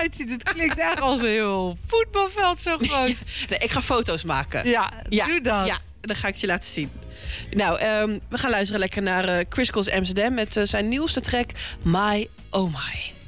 eruit ziet. Het klinkt echt als een heel voetbalveld zo groot. Ja. Nee, ik ga foto's maken. Ja, doe dat. Ja, dan ga ik het je laten zien. Nou, we gaan luisteren lekker naar Chris Cross Amsterdam met zijn nieuwste track My Oh My.